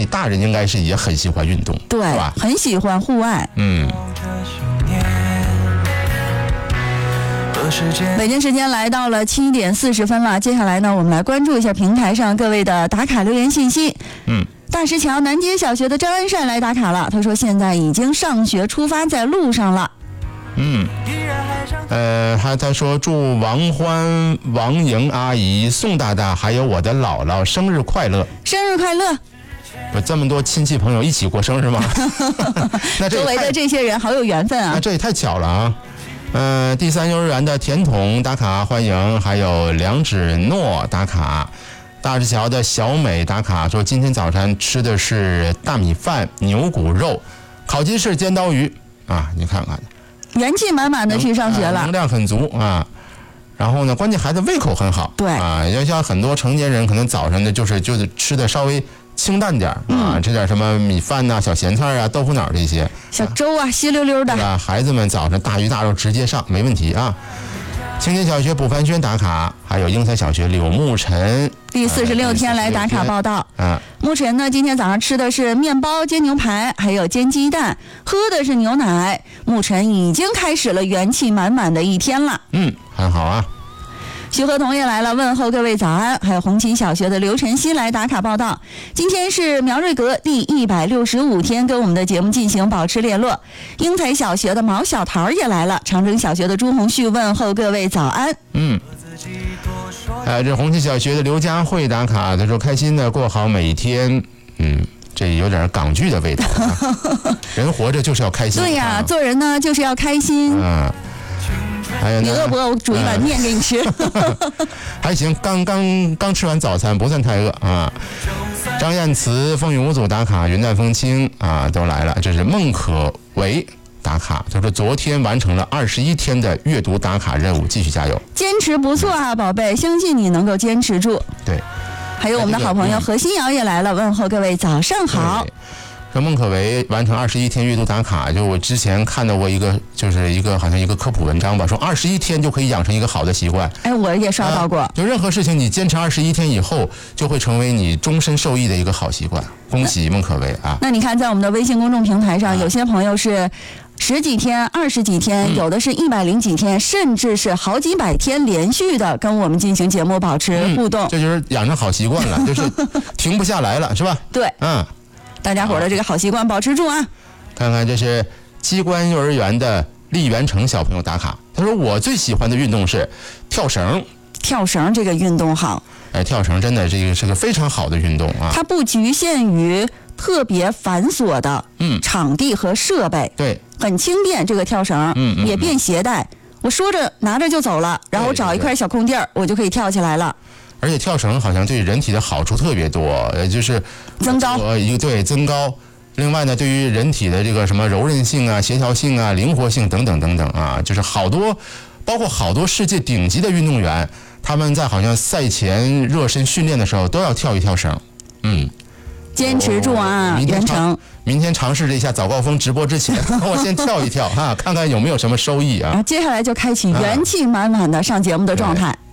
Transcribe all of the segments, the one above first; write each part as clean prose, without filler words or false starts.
你大人应该是也很喜欢运动， 对， 是吧？ 很喜欢户外。北京时间来到了7点40分了，接下来呢，我们来关注一下平台上各位的打卡留言信息。大石桥南街小学的张恩善来打卡了，他说现在已经上学出发，在路上了。 他说祝王欢、王莹阿姨、宋大大还有我的姥姥生日快乐！ 生日快乐！ 有这么多亲戚朋友一起过生日吗？那这周围的这些人好有缘分啊！ 那这也太巧了啊！第3幼儿园的甜筒打卡欢迎，还有梁芷诺打卡。大石桥的小美打卡说今天早餐吃的是大米饭、牛骨肉、烤鸡翅、煎刀鱼啊！你看看， 元气满满的去上学了， 能量很足啊。然后呢，关键孩子胃口很好， 对啊，要像很多成年人可能早上的就是吃的稍微清淡点啊，吃点什么米饭呐、小咸菜啊、豆腐脑这些小粥啊，稀溜溜的， 对吧？孩子们早上大鱼大肉直接上，没问题啊。青年小学卜凡轩打卡，还有英才小学柳沐晨第46天来打卡报道。沐晨呢，今天早上吃的是面包、煎牛排，还有煎鸡蛋，喝的是牛奶。沐晨已经开始了元气满满的一天了。 很好啊。 徐和同也来了，问候各位早安。还有红旗小学的刘晨曦来打卡报道，今天是苗瑞阁第165天，跟我们的节目进行保持联络。英才小学的毛小桃也来了，长征小学的朱红旭问候各位早安。 这红旗小学的刘佳慧打卡，他说开心的过好每一天。这有点港剧的味道啊。人活着就是要开心。 对呀，做人呢就是要开心。你饿不饿？我煮一碗面给你吃。 还行，刚吃完早餐，不算太饿啊。张燕慈、风雨无阻打卡，云淡风轻啊，都来了。这是孟可为打卡，他说昨天完成了21天的阅读打卡任务，继续加油， 坚持不错啊，宝贝，相信你能够坚持住。 对， 还有我们的好朋友何新瑶也来了，问候各位早上好。 说孟可为完成21天阅读打卡，就我之前看到过一个，就是好像一个科普文章吧，说21天就可以养成一个好的习惯。 我也刷到过。 就任何事情你坚持21天以后，就会成为你终身受益的一个好习惯。恭喜孟可为啊！ 那你看，在我们的微信公众平台上，有些朋友是10几天、20几天，有的是100几天，甚至是好几百天连续的跟我们进行节目，保持互动。 这就是养成好习惯了，就是停不下来了，是吧？ 对，大家伙的这个好习惯保持住啊！ 看看这是机关幼儿园的厉元成小朋友打卡，他说我最喜欢的运动是跳绳。 跳绳这个运动好， 跳绳真的这个是个非常好的运动啊！ 它不局限于特别繁琐的场地和设备， 对， 很轻便。这个跳绳也便携带，我说着拿着就走了，然后我找一块小空地儿，我就可以跳起来了。 而且跳绳好像对人体的好处特别多，就是增高， 对，增高。另外呢，对于人体的这个什么柔韧性啊、协调性啊、灵活性等等等等啊，就是包括好多世界顶级的运动员，他们在好像赛前热身训练的时候都要跳一跳绳。 坚持住啊，元成！ 明天尝试一下早高峰直播之前，我先跳一跳哈，看看有没有什么收益啊。 接下来就开启元气满满的上节目的状态。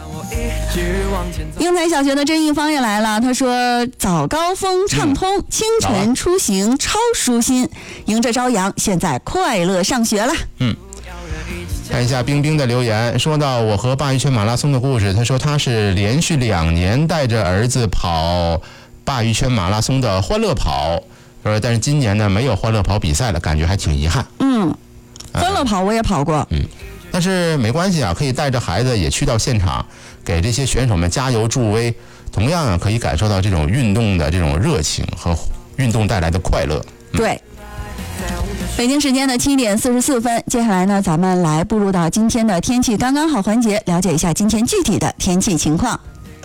英才小学的甄一方也来了，他说早高峰畅通，清晨出行超舒心，迎着朝阳，现在快乐上学了。 看一下冰冰的留言，说到我和鲅鱼圈马拉松的故事，他说他是连续2年带着儿子跑鲅鱼圈马拉松的欢乐跑，但是今年呢没有欢乐跑比赛了，感觉还挺遗憾。 欢乐跑我也跑过， 但是没关系啊，可以带着孩子也去到现场，给这些选手们加油助威，同样啊可以感受到这种运动的这种热情和运动带来的快乐。 对。北京时间的7点44分，接下来呢，咱们来步入到今天的天气刚刚好环节，了解一下今天具体的天气情况。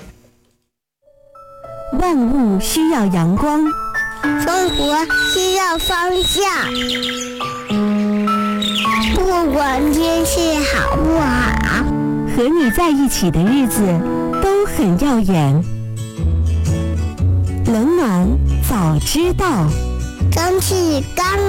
万物需要阳光， 生活需要方向。不管天气好不好， 和你在一起的日子都很耀眼。冷暖早知道， 空气刚